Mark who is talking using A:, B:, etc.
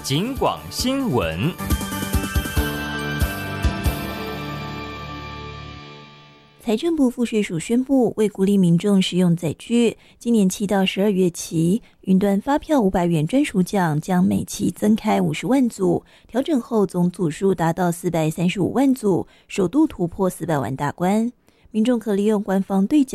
A: 警广新闻。
B: 财政部赋税署宣布，为鼓励民众使用载具，今年7到12月起，云端发票500元专属奖将每期增开50万组，调整后总组数达到435万组，首度突破400万大关。民众可利用官方兑奖